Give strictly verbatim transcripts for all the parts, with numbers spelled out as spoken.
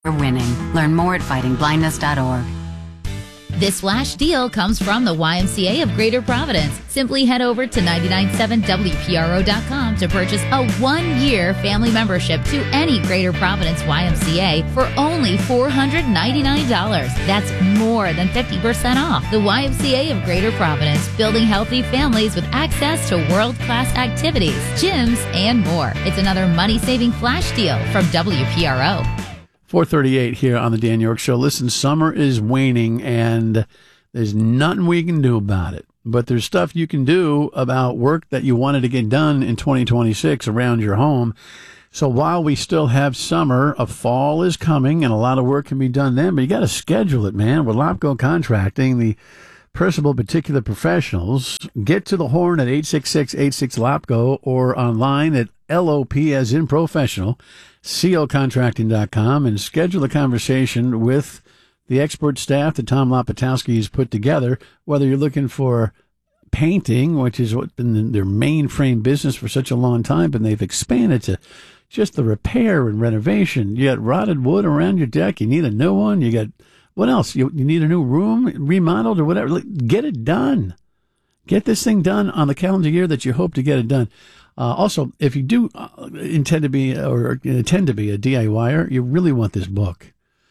winning. Learn more at fighting blindness dot org. This flash deal comes from the Y M C A of Greater Providence. Simply head over to nine nine seven W P R O dot com to purchase a one-year family membership to any Greater Providence Y M C A for only four hundred ninety-nine dollars. That's more than fifty percent off. The Y M C A of Greater Providence, building healthy families with access to world-class activities, gyms, and more. It's another money-saving flash deal from W P R O. four thirty-eight here on the Dan York Show. Listen, summer is waning, and there's nothing we can do about it. But there's stuff you can do about work that you wanted to get done in twenty twenty-six around your home. So while we still have summer, a fall is coming, and a lot of work can be done then. But you got to schedule it, man. With Lopco Contracting, the personal particular professionals, get to the horn at eight six six, eight six, Lopco or online at L O P as in professional, C O contracting dot com, and schedule a conversation with the expert staff that Tom Lopatowski has put together, whether you're looking for painting, which is what been their mainframe business for such a long time, but they've expanded to just the repair and renovation. You got rotted wood around your deck. You need a new one. You got, what else? You, you need a new room remodeled or whatever. Get it done. Get this thing done on the calendar year that you hope to get it done. Uh, also, if you do uh, intend to be or intend to be a DIYer, you really want this book,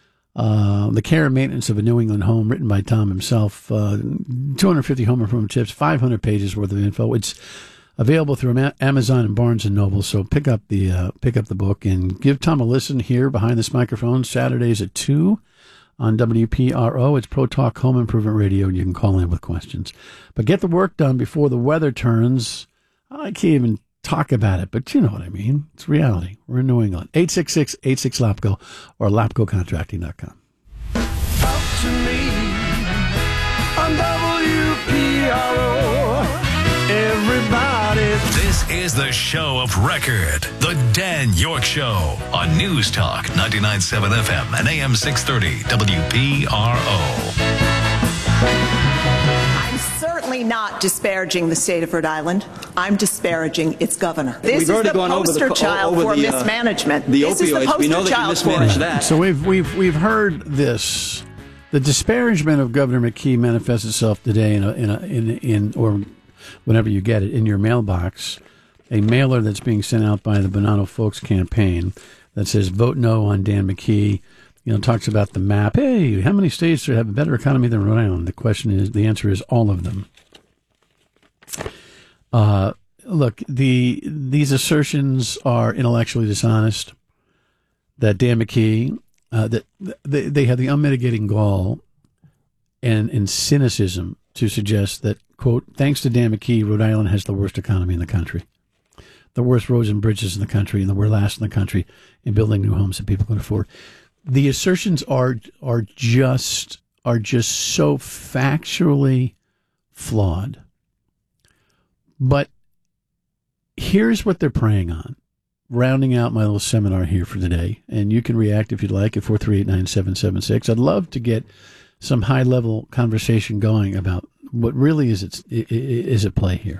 uh, The Care and Maintenance of a New England Home, written by Tom himself. Uh, two hundred fifty home improvement tips, five hundred pages worth of info. It's available through Amazon and Barnes and Noble. So pick up the uh, pick up the book and give Tom a listen here behind this microphone Saturdays at two on W P R O. It's Pro Talk Home Improvement Radio, and you can call in with questions. But get the work done before the weather turns. I can't even talk about it, but you know what I mean. It's reality. We're in New England. eight six six, eight six, Lopco or Lopco contracting dot com. Talk to me on W P R O. Everybody. This is the show of record, the Dan York Show on News Talk ninety-nine point seven F M and A M six thirty W P R O. Certainly not disparaging the state of Rhode Island. I'm disparaging its governor. This We've is already the gone poster over the, child over for the, uh, mismanagement. The this opioids. is the poster We know that you child mismanaged for that. So we've we've we've heard this. The disparagement of Governor McKee manifests itself today in a, in a, in in or whenever you get it in your mailbox, a mailer that's being sent out by the Bonanno Folks campaign that says "Vote No on Dan McKee." You know, talks about the map. Hey, how many states have a better economy than Rhode Island? The question is, the answer is all of them. Uh, look, the these assertions are intellectually dishonest. That Dan McKee, uh, that they, they have the unmitigating gall and, and cynicism to suggest that, quote, thanks to Dan McKee, Rhode Island has the worst economy in the country, the worst roads and bridges in the country, and the we're last in the country in building new homes that people can afford. The assertions are are just are just so factually flawed. But here's what they're preying on, rounding out my little seminar here for today. And you can react if you'd like at four three eight, nine seven seven six. I'd love to get some high-level conversation going about what really is at, is at play here.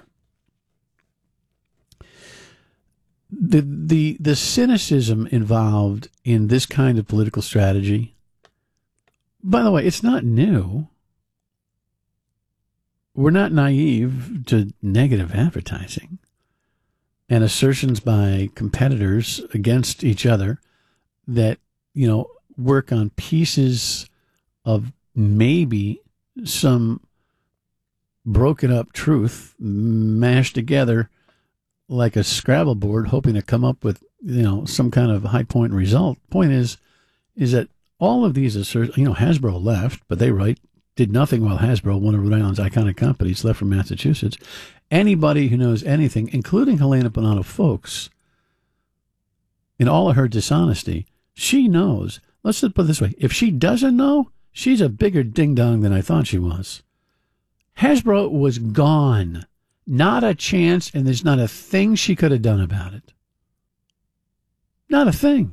The, the, the cynicism involved in this kind of political strategy, by the way, it's not new. We're not naive to negative advertising and assertions by competitors against each other that, you know, work on pieces of maybe some broken up truth mashed together like a Scrabble board, hoping to come up with, you know, some kind of high point result. Point is, is that all of these assertions, you know, Hasbro left, but they write, did nothing while Hasbro, one of Rhode Island's iconic companies, left from Massachusetts. Anybody who knows anything, including Helena Bonanno Folks, in all of her dishonesty, she knows. Let's put it this way. If she doesn't know, she's a bigger ding-dong than I thought she was. Hasbro was gone. Not a chance, and there's not a thing she could have done about it. Not a thing.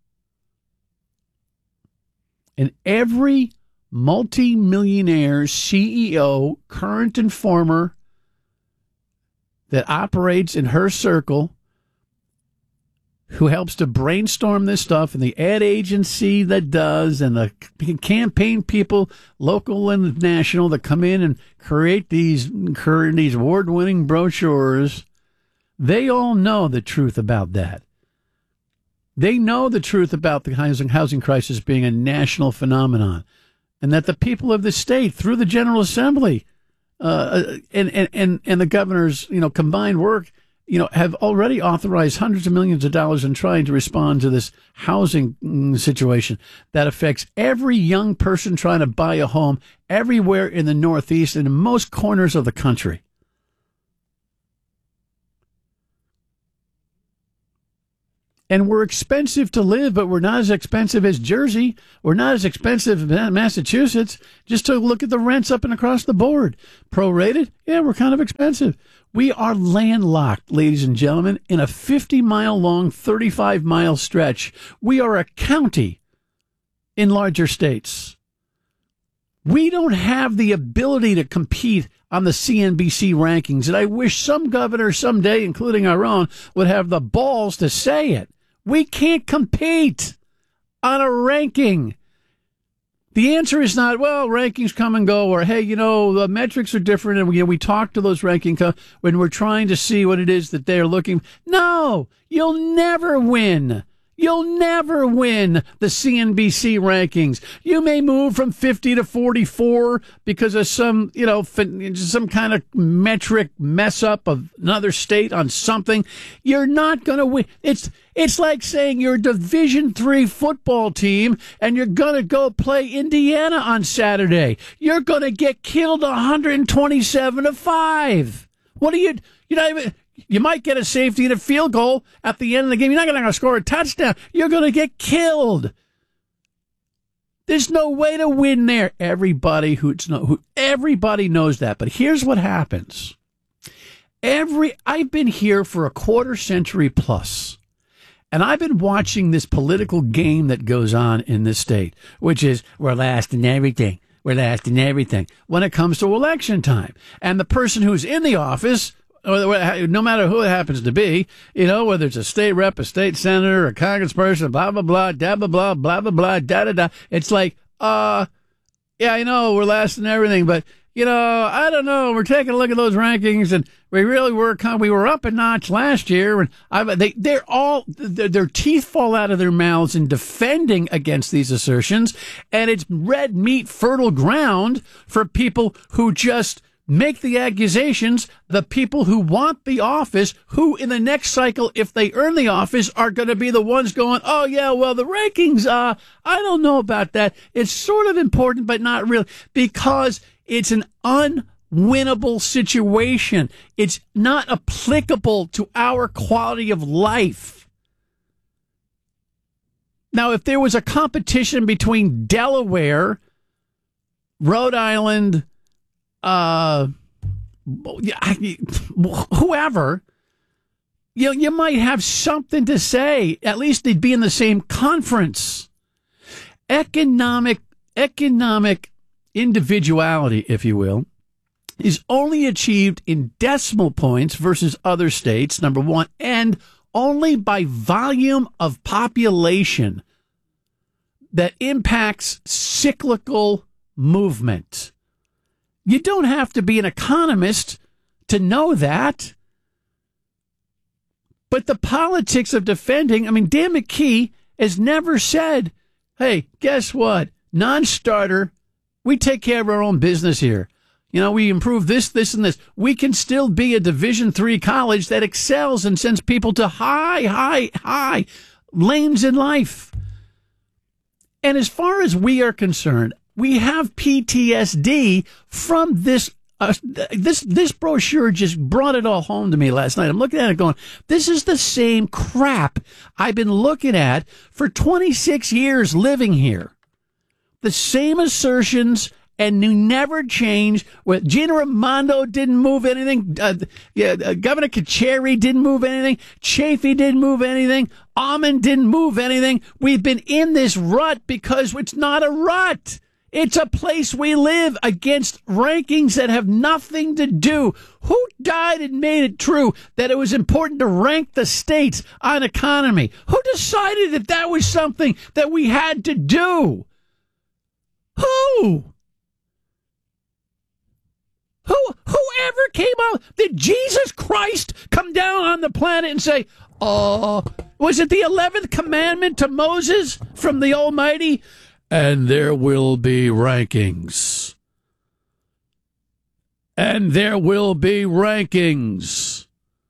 And every multi-millionaire C E O, current and former, that operates in her circle who helps to brainstorm this stuff, and the ad agency that does, and the campaign people, local and national, that come in and create these, create these award-winning brochures, they all know the truth about that. They know the truth about the housing, housing crisis being a national phenomenon, and that the people of the state, through the General Assembly, uh, and, and, and, and the governor's, you know, combined work, you know, have already authorized hundreds of millions of dollars in trying to respond to this housing situation that affects every young person trying to buy a home everywhere in the Northeast and in most corners of the country. And we're expensive to live, but we're not as expensive as Jersey. We're not as expensive as Massachusetts. Just to look at the rents up and across the board. Prorated, yeah, we're kind of expensive. We are landlocked, ladies and gentlemen, in a fifty-mile long, thirty-five mile stretch. We are a county in larger states. We don't have the ability to compete on the C N B C rankings, and I wish some governor someday, including our own, would have the balls to say it. We can't compete on a ranking. The answer is not, well, rankings come and go, or, hey, you know, the metrics are different, and we, you know, we talk to those ranking co- when we're trying to see what it is that they're looking. No, you'll never win. You'll never win the C N B C rankings. You may move from fifty to forty-four because of some, you know, some kind of metric mess up of another state on something. You're not going to win. It's it's like saying you're a Division three football team and you're going to go play Indiana on Saturday. You're going to get killed one twenty-seven to five. What are you, you know, even... You might get a safety and a field goal at the end of the game. You're not going to score a touchdown. You're going to get killed. There's no way to win there. Everybody who's no, who everybody knows that. But here's what happens. Every I've been here for a quarter century plus, and I've been watching this political game that goes on in this state, which is we're last in everything. We're last in everything when it comes to election time. And the person who's in the office, no matter who it happens to be, you know, whether it's a state rep, a state senator, a congressperson, blah, blah, blah, da, blah, blah, blah, blah, blah, da, da, da. It's like, uh, yeah, I know we're last in everything, but, you know, I don't know. We're taking a look at those rankings, and we really were, we were up a notch last year, and I, they, they're all, their, their teeth fall out of their mouths in defending against these assertions, and it's red meat, fertile ground for people who just make the accusations, the people who want the office, who in the next cycle, if they earn the office, are going to be the ones going, oh, yeah, well, the rankings, uh, I don't know about that. It's sort of important, but not really, because it's an unwinnable situation. It's not applicable to our quality of life. Now, if there was a competition between Delaware, Rhode Island, Uh, whoever, you know, you might have something to say. At least they'd be in the same conference. Economic, economic individuality, if you will, is only achieved in decimal points versus other states, number one, and only by volume of population that impacts cyclical movement. You don't have to be an economist to know that. But the politics of defending, I mean, Dan McKee has never said, hey, guess what? Non-starter, we take care of our own business here. You know, we improve this, this, and this. We can still be a Division three college that excels and sends people to high, high, high lanes in life. And as far as we are concerned, we have P T S D from this. Uh, this this brochure just brought it all home to me last night. I'm looking at it going, this is the same crap I've been looking at for twenty-six years living here. The same assertions, and you never change. Well, Gina Raimondo didn't move anything. Uh, yeah, uh, Governor Carcieri didn't move anything. Chafee didn't move anything. Almond didn't move anything. We've been in this rut because it's not a rut. It's a place we live against rankings that have nothing to do. Who died and made it true that it was important to rank the states on economy? Who decided that that was something that we had to do? Who? Who? Whoever came out? Did Jesus Christ come down on the planet and say, oh, was it the eleventh commandment to Moses from the Almighty? And there will be rankings. And there will be rankings.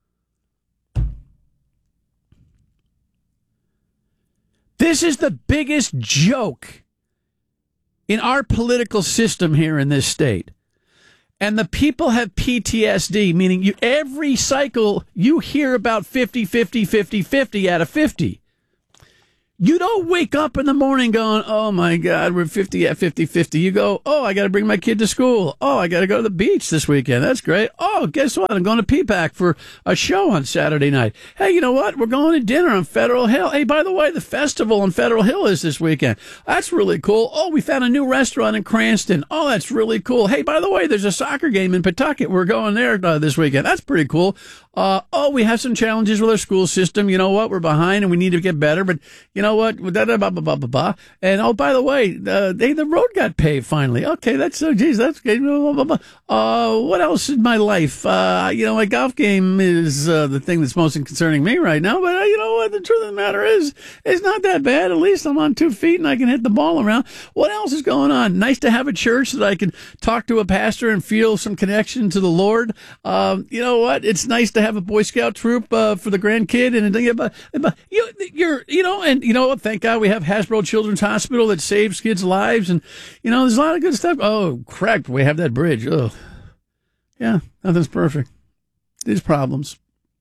This is the biggest joke in our political system here in this state. And the people have P T S D, meaning you every cycle you hear about fifty, fifty, fifty, fifty out of fifty. You don't wake up in the morning going, oh, my God, we're fifty at fifty fifty. You go, oh, I got to bring my kid to school. Oh, I got to go to the beach this weekend. That's great. Oh, guess what? I'm going to P PAC for a show on Saturday night. Hey, you know what? We're going to dinner on Federal Hill. Hey, by the way, the festival on Federal Hill is this weekend. That's really cool. Oh, we found a new restaurant in Cranston. Oh, that's really cool. Hey, by the way, there's a soccer game in Pawtucket. We're going there uh, this weekend. That's pretty cool. Uh, oh, we have some challenges with our school system. You know what? We're behind and we need to get better. But you know what? Da, da, blah, blah, blah, blah, blah. And oh, by the way, uh, they, the road got paved finally. Okay, that's so, geez, that's good. Blah, blah, blah. Uh, what else in my life? Uh, you know, my golf game is uh, the thing that's most concerning me right now. But uh, you know what? The truth of the matter is, it's not that bad. At least I'm on two feet and I can hit the ball around. What else is going on? Nice to have a church that I can talk to a pastor and feel some connection to the Lord. Um, you know what? It's nice to have a Boy Scout troop uh, for the grandkid, and think about, about you, you're, you know, and you know what? Thank God we have Hasbro Children's Hospital that saves kids' lives, and you know, there's a lot of good stuff. Oh, crap! We have that bridge. Oh, yeah, nothing's perfect. There's problems.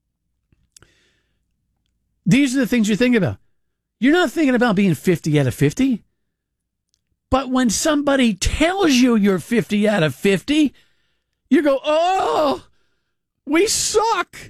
These are the things you think about. You're not thinking about being fifty out of fifty, but when somebody tells you you're fifty out of fifty, you go, oh. We suck.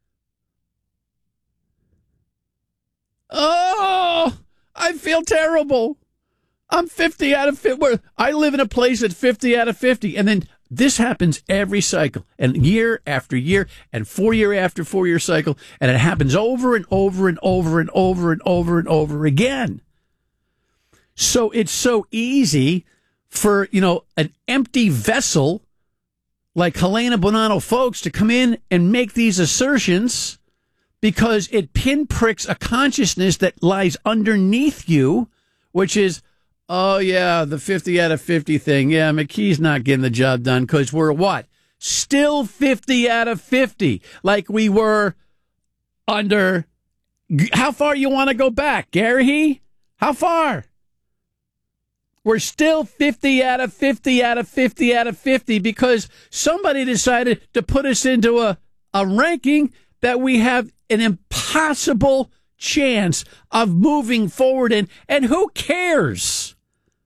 Oh, I feel terrible. I'm fifty out of fifty. I live in a place at fifty out of fifty. And then this happens every cycle, and year after year, and four year after four year cycle. And it happens over and over and over and over and over and over again. So it's so easy for, you know, an empty vessel like Helena Bonanno folks to come in and make these assertions because it pinpricks a consciousness that lies underneath you, which is, oh, yeah, the fifty out of fifty thing. Yeah, McKee's not getting the job done because we're what? Still fifty out of fifty, like we were under. How far you want to go back, Gary? How far? We're still fifty out of fifty out of fifty out of fifty because somebody decided to put us into a, a ranking that we have an impossible chance of moving forward in. And who cares?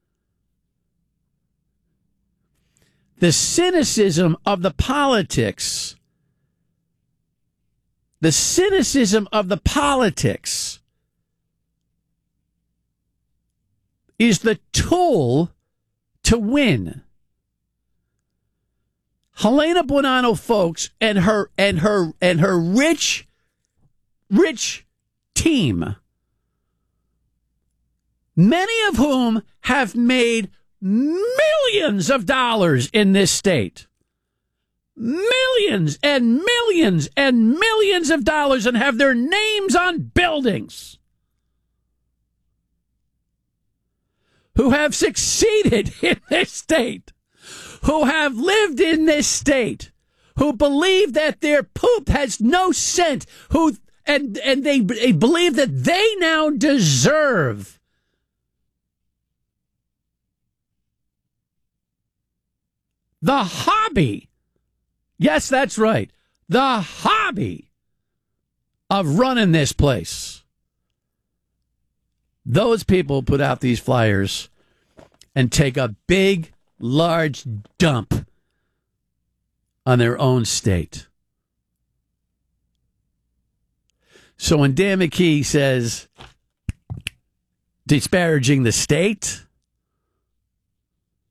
The cynicism of the politics, the cynicism of the politics is the tool to win. Helena Bonanno folks and her and her and her rich, rich team, many of whom have made millions of dollars in this state. Millions and millions and millions of dollars and have their names on buildings. Who have succeeded in this state, who have lived in this state, who believe that their poop has no scent, who and and they, they believe that they now deserve the hobby. Yes, that's right. The hobby of running this place. Those people put out these flyers and take a big, large dump on their own state. So when Dan McKee says disparaging the state,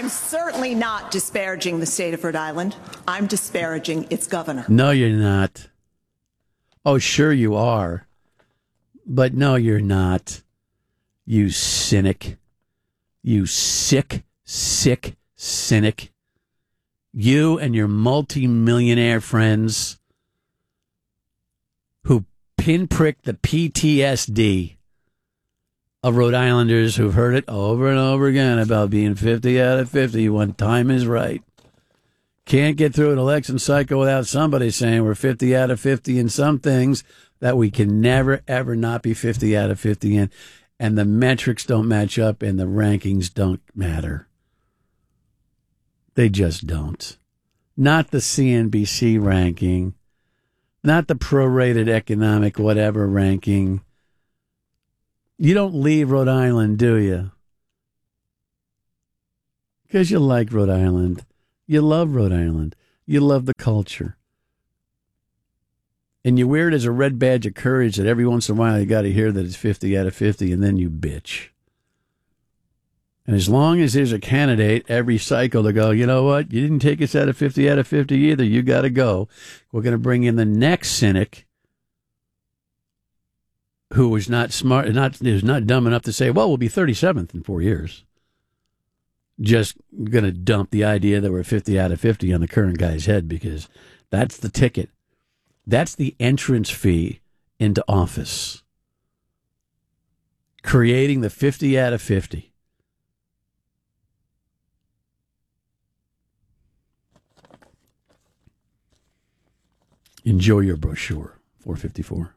I'm certainly not disparaging the state of Rhode Island. I'm disparaging its governor. No, you're not. Oh, sure you are. But no, you're not. You cynic. You sick, sick cynic. You and your multi-millionaire friends who pinprick the P T S D of Rhode Islanders who've heard it over and over again about being fifty out of fifty when time is right. Can't get through an election cycle without somebody saying we're fifty out of fifty in some things that we can never, ever not be fifty out of fifty in. And the metrics don't match up and the rankings don't matter. They just don't. Not the C N B C ranking. Not the prorated economic whatever ranking. You don't leave Rhode Island, do you? Because you like Rhode Island. You love Rhode Island. You love the culture. And you wear it as a red badge of courage that every once in a while you got to hear that it's fifty out of fifty, and then you bitch. And as long as there's a candidate every cycle to go, you know what, you didn't take us out of fifty out of fifty either, you got to go. We're going to bring in the next cynic who was not smart, not is not dumb enough to say, well, we'll be thirty-seventh in four years. Just going to dump the idea that we're fifty out of fifty on the current guy's head because that's the ticket. That's the entrance fee into office. Creating the fifty out of fifty. Enjoy your brochure, four fifty-four.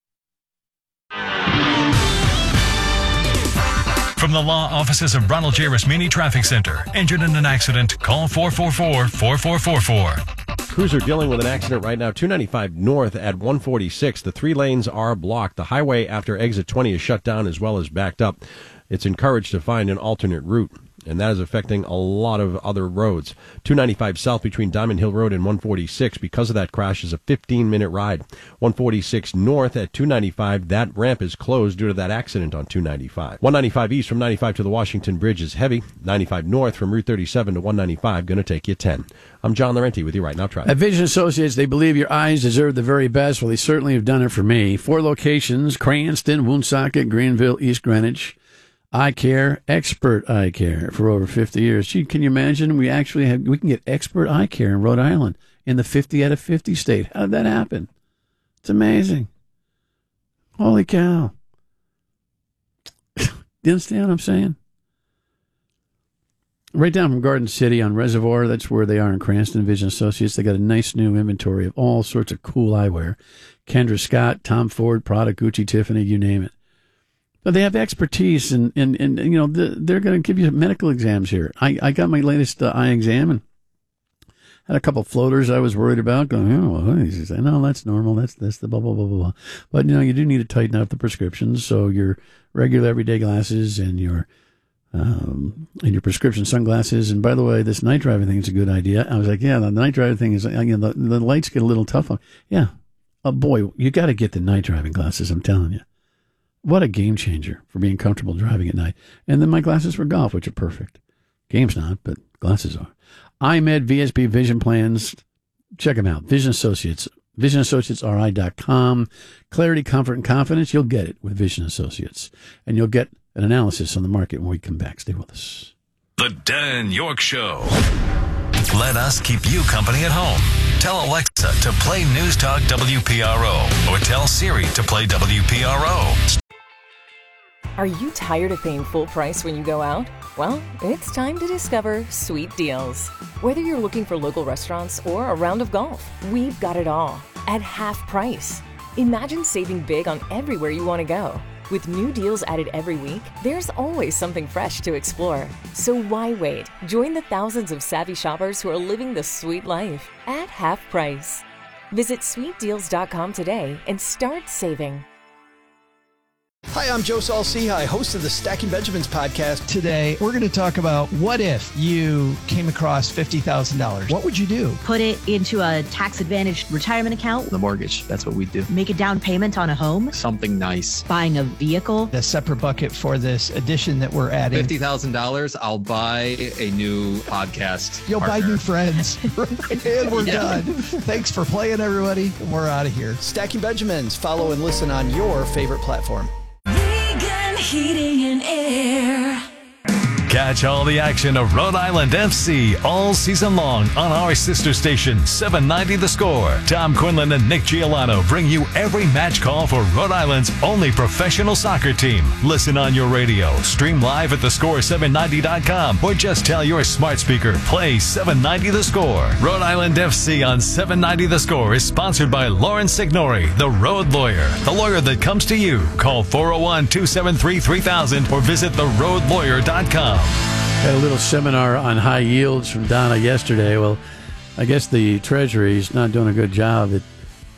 From the law offices of Ronald J. Rasmini Traffic Center. Injured in an accident? Call four four four, four four four four. Crews are dealing with an accident right now, two ninety-five north at one forty-six. The three lanes are blocked. The highway after exit twenty is shut down as well as backed up. It's encouraged to find an alternate route, and that is affecting a lot of other roads. two ninety-five south between Diamond Hill Road and one forty-six. Because of that crash, is a fifteen-minute ride. one forty-six north at two ninety-five, that ramp is closed due to that accident on two ninety-five. one ninety-five east from ninety-five to the Washington Bridge is heavy. ninety-five north from Route thirty-seven to one ninety-five, going to take you ten. I'm John Laurenti with you right now, Traffic. At Vision Associates, they believe your eyes deserve the very best. Well, they certainly have done it for me. Four locations: Cranston, Woonsocket, Greenville, East Greenwich. Eye care, expert eye care for over fifty years. Gee, can you imagine? We actually have, we can get expert eye care in Rhode Island in the fifty out of fifty state. How did that happen? It's amazing. Holy cow. You understand what I'm saying? Right down from Garden City on Reservoir, that's where they are in Cranston, Vision Associates. They got a nice new inventory of all sorts of cool eyewear. Kendra Scott, Tom Ford, Prada, Gucci, Tiffany, you name it. But they have expertise, and, and, and you know, they're going to give you medical exams here. I, I got my latest uh, eye exam and had a couple floaters I was worried about. Going, oh, well, he said, no, that's normal. That's this, the blah, blah, blah, blah, blah. But, you know, you do need to tighten up the prescriptions. So your regular everyday glasses and your um, and your prescription sunglasses. And by the way, this night driving thing is a good idea. I was like, yeah, the night driving thing is, you know, the, the lights get a little tough on. Yeah. Oh, boy, you got to get the night driving glasses, I'm telling you. What a game changer for being comfortable driving at night. And then my glasses for golf, which are perfect. Game's not, but glasses are. iMed V S P Vision Plans. Check them out. Vision Associates. vision associates r i dot com. Clarity, comfort, and confidence. You'll get it with Vision Associates. And you'll get an analysis on the market when we come back. Stay with us. The Dan York Show. Let us keep you company at home. Tell Alexa to play News Talk W P R O or tell Siri to play W P R O. Are you tired of paying full price when you go out? Well, it's time to discover Sweet Deals. Whether you're looking for local restaurants or a round of golf, we've got it all at half price. Imagine saving big on everywhere you want to go. With new deals added every week, there's always something fresh to explore. So why wait? Join the thousands of savvy shoppers who are living the sweet life at half price. Visit sweet deals dot com today and start saving. Hi, I'm Joe Saul-Sehy, host of the Stacking Benjamins podcast. Today, we're going to talk about what if you came across fifty thousand dollars. What would you do? Put it into a tax-advantaged retirement account. The mortgage, that's what we do. Make a down payment on a home. Something nice. Buying a vehicle. The separate bucket for this edition that we're adding. fifty thousand dollars, I'll buy a new podcast You'll partner. buy new friends. And we're Yeah. done. Thanks for playing, everybody. We're out of here. Stacking Benjamins. Follow and listen on your favorite platform. Vegan Heating and Air. Catch all the action of Rhode Island F C all season long on our sister station, seven ninety The Score. Tom Quinlan and Nick Giolano bring you every match call for Rhode Island's only professional soccer team. Listen on your radio, stream live at the score seven ninety dot com, or just tell your smart speaker, play seven ninety The Score. Rhode Island F C on seven ninety The Score is sponsored by Lauren Signori, the Road Lawyer, the lawyer that comes to you. Call four oh one, two seven three, three thousand or visit the road lawyer dot com. Had a little seminar on high yields from Donna yesterday. Well, I guess the Treasury's not doing a good job at,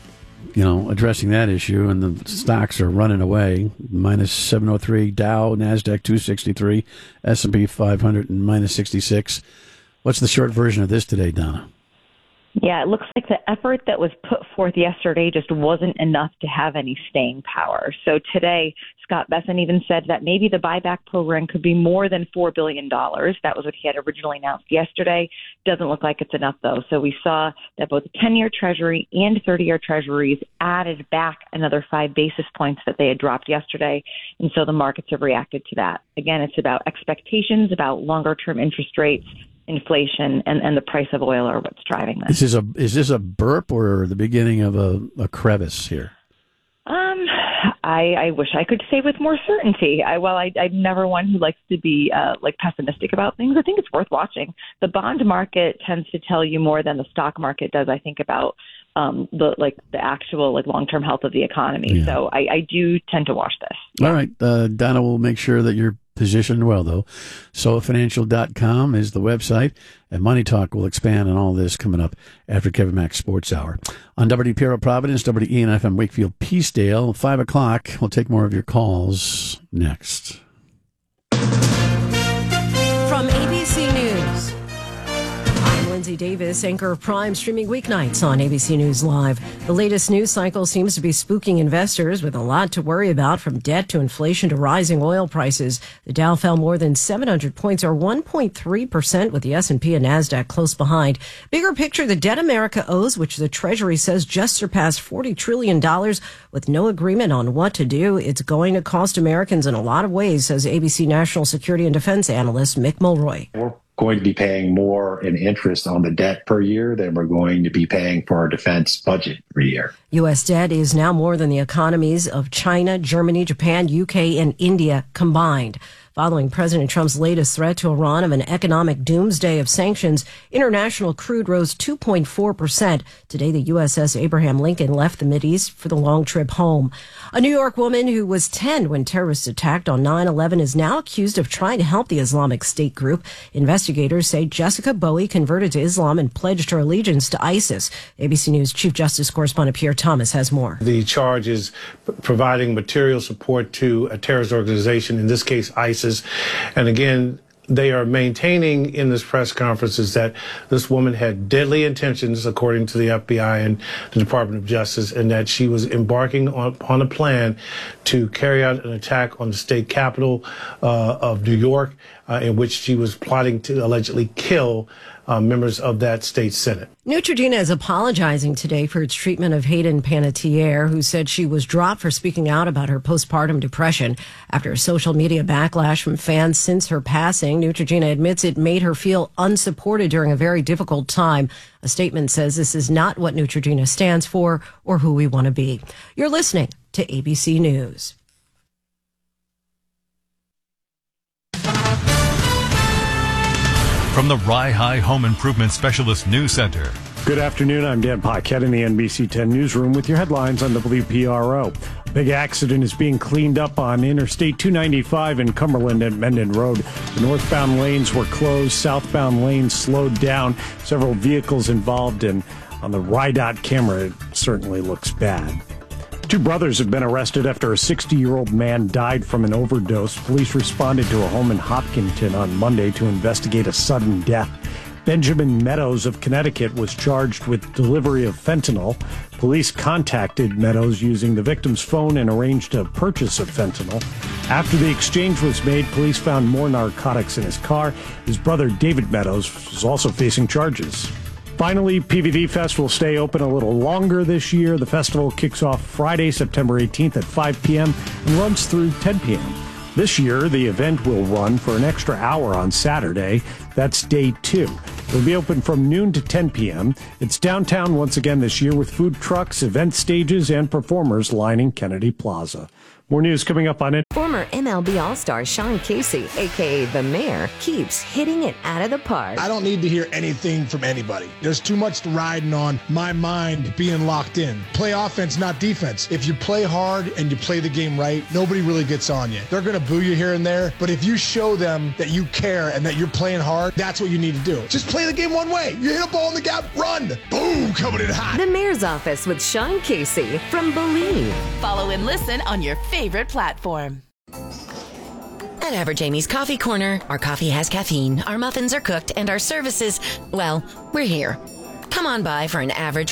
you know, addressing that issue, and the stocks are running away. Minus seven oh three, Dow, NASDAQ two sixty-three, S and P five hundred and minus sixty-six. What's the short version of this today, Donna? Yeah, it looks like the effort that was put forth yesterday just wasn't enough to have any staying power. So today, Scott Bessent even said that maybe the buyback program could be more than four billion dollars. That was what he had originally announced yesterday. Doesn't look like it's enough, though. So we saw that both the ten-year Treasury and thirty-year Treasuries added back another five basis points that they had dropped yesterday. And so the markets have reacted to that. Again, it's about expectations, about longer-term interest rates, inflation, and, and the price of oil are what's driving this. This is a is this a burp or the beginning of a, a crevice here? Um, I, I wish I could say with more certainty. I, well, I, I'm never one who likes to be uh, like pessimistic about things. I think it's worth watching. The bond market tends to tell you more than the stock market does, I think, about um, the like the actual like long term health of the economy. Yeah. So I, I do tend to watch this. All right, uh, Donna will make sure that you're positioned well, though. So financial dot com is the website, and Money Talk will expand on all this coming up after Kevin Mack's Sports Hour. On W P R O Providence, W E N F M Wakefield, Peacedale, five o'clock. We'll take more of your calls next. From A B C News, I'm Lindsay Davis, anchor of Prime, streaming weeknights on A B C News Live. The latest news cycle seems to be spooking investors with a lot to worry about, from debt to inflation to rising oil prices. The Dow fell more than seven hundred points, or one point three percent, with the S and P and NASDAQ close behind. Bigger picture, the debt America owes, which the Treasury says just surpassed forty trillion dollars, with no agreement on what to do. It's going to cost Americans in a lot of ways, says A B C national security and defense analyst Mick Mulroy. We're going to be paying more in interest on the debt per year than we're going to be paying for our defense budget per year. U S debt is now more than the economies of China, Germany, Japan, U K, and India combined. Following President Trump's latest threat to Iran of an economic doomsday of sanctions, international crude rose two point four percent. Today, the U S S Abraham Lincoln left the Mideast for the long trip home. A New York woman who was ten when terrorists attacked on nine eleven is now accused of trying to help the Islamic State group. Investigators say Jessica Bowie converted to Islam and pledged her allegiance to ISIS. A B C News Chief Justice Correspondent Pierre Thomas has more. The charge is providing material support to a terrorist organization, in this case ISIS. And again, they are maintaining in this press conference is that this woman had deadly intentions, according to the F B I and the Department of Justice, and that she was embarking on, on a plan to carry out an attack on the state capital uh, of New York, uh, in which she was plotting to allegedly kill uh, members of that state Senate. Neutrogena is apologizing today for its treatment of Hayden Panettiere, who said she was dropped for speaking out about her postpartum depression. After a social media backlash from fans since her passing, Neutrogena admits it made her feel unsupported during a very difficult time. A statement says this is not what Neutrogena stands for or who we want to be. You're listening to A B C News. From the Rye High Home Improvement Specialist News Center. Good afternoon. I'm Dan Paquette in the N B C ten Newsroom with your headlines on W P R O. A big accident is being cleaned up on Interstate two ninety-five in Cumberland at Mendon Road. The northbound lanes were closed. Southbound lanes slowed down. Several vehicles involved, and on the R I D O T camera, it certainly looks bad. Two brothers have been arrested after a sixty-year-old man died from an overdose. Police responded to a home in Hopkinton on Monday to investigate a sudden death. Benjamin Meadows of Connecticut was charged with delivery of fentanyl. Police contacted Meadows using the victim's phone and arranged a purchase of fentanyl. After the exchange was made, police found more narcotics in his car. His brother, David Meadows, was also facing charges. Finally, P V D Fest will stay open a little longer this year. The festival kicks off Friday, September eighteenth at five p.m. and runs through ten p.m. This year, the event will run for an extra hour on Saturday. That's day two. It'll be open from noon to ten p.m. It's downtown once again this year with food trucks, event stages, and performers lining Kennedy Plaza. More news coming up on it. Former M L B All-Star Sean Casey, a k a. The Mayor, keeps hitting it out of the park. I don't need to hear anything from anybody. There's too much riding on my mind being locked in. Play offense, not defense. If you play hard and you play the game right, nobody really gets on you. They're going to boo you here and there, but if you show them that you care and that you're playing hard, that's what you need to do. Just play the game one way. You hit a ball in the gap, run. Boom, coming in hot. The Mayor's Office with Sean Casey from Believe. Follow and listen on your favorite platform. At Average Amy's Coffee Corner, our coffee has caffeine, our muffins are cooked, and our services, well, we're here. Come on by for an average